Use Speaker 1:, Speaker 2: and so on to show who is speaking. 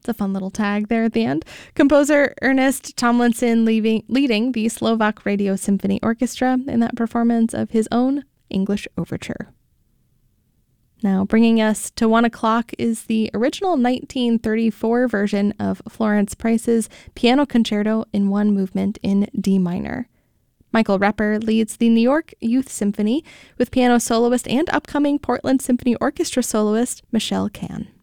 Speaker 1: It's a fun little tag there at the end. Composer Ernest Tomlinson leading the Slovak Radio Symphony Orchestra in that performance of his own English overture. Now, bringing us to 1 o'clock is the original 1934 version of Florence Price's Piano Concerto in One Movement in D minor. Michael Repper leads the New York Youth Symphony with piano soloist and upcoming Portland Symphony Orchestra soloist Michelle Kahn.